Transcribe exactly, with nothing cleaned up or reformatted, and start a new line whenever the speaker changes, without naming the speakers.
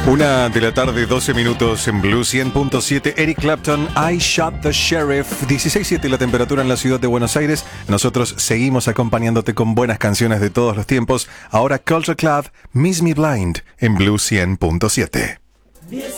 Una de la tarde, doce minutos en Blue cien punto siete. Eric Clapton, I Shot the Sheriff. dieciséis siete la temperatura en la ciudad de Buenos Aires. Nosotros seguimos acompañándote con buenas canciones de todos los tiempos. Ahora Culture Club, Miss Me Blind en Blue cien punto siete.
Miss